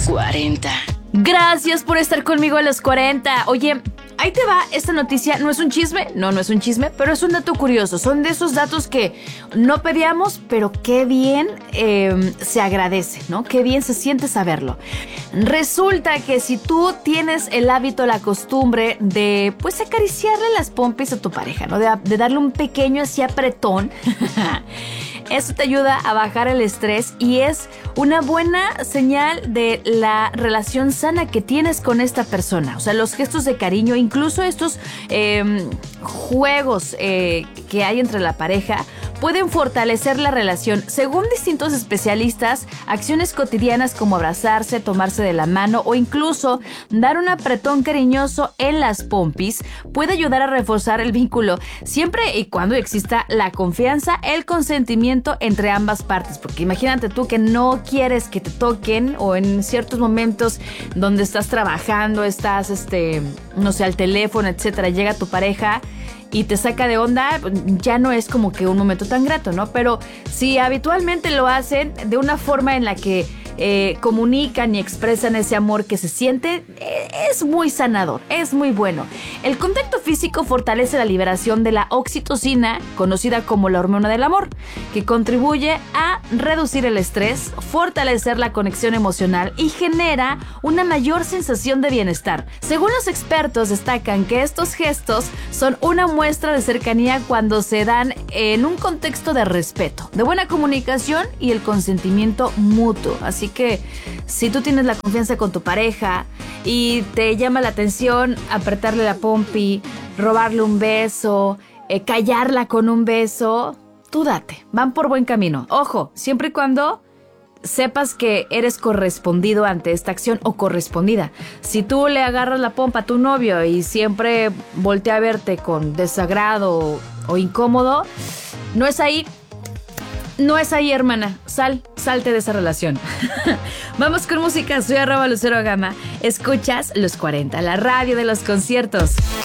40. Gracias por estar conmigo a los 40. Oye, ahí te va esta noticia. No es un chisme, no es un chisme, pero es un dato curioso. Son de esos datos que no pedíamos, pero qué bien se agradece, ¿no? Qué bien se siente saberlo. Resulta que si tú tienes el hábito, la costumbre de, pues, acariciarle las pompis a tu pareja, ¿no? De darle un pequeño así apretón. Eso te ayuda a bajar el estrés y es una buena señal de la relación sana que tienes con esta persona. O sea, los gestos de cariño, incluso estos juegos que hay entre la pareja, pueden fortalecer la relación. Según distintos especialistas, acciones cotidianas como abrazarse, tomarse de la mano o incluso dar un apretón cariñoso en las pompis puede ayudar a reforzar el vínculo, siempre y cuando exista la confianza, el consentimiento entre ambas partes. Porque imagínate tú que no quieres que te toquen, o en ciertos momentos donde estás trabajando, estás no sé, al teléfono, etcétera, llega tu pareja y te saca de onda, ya no es como que un momento tan grato, ¿no? Pero si habitualmente lo hacen de una forma en la que comunican y expresan ese amor que se siente, es muy sanador, es muy bueno. El contacto físico fortalece la liberación de la oxitocina, conocida como la hormona del amor, que contribuye a reducir el estrés, fortalecer la conexión emocional y genera una mayor sensación de bienestar. Según los expertos, destacan que estos gestos son una muestra de cercanía cuando se dan en un contexto de respeto, de buena comunicación y el consentimiento mutuo. Así que si tú tienes la confianza con tu pareja y te llama la atención apretarle la pompi, robarle un beso, callarla con un beso, tú date, van por buen camino. Ojo, siempre y cuando sepas que eres correspondido ante esta acción o correspondida. Si tú le agarras la pompa a tu novio y siempre voltea a verte con desagrado o incómodo, no es ahí. No es ahí, hermana. Salte de esa relación. Vamos con música. Soy @LuceroGama. Escuchas Los 40, la radio de los conciertos.